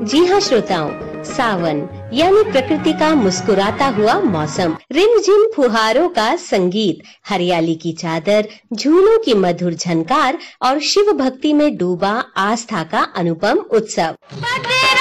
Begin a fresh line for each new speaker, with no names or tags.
जी हाँ श्रोताओं, सावन यानी प्रकृति का मुस्कुराता हुआ मौसम, रिमझिम फुहारों का संगीत, हरियाली की चादर, झूलों की मधुर झनकार और शिव भक्ति में डूबा आस्था का अनुपम उत्सव।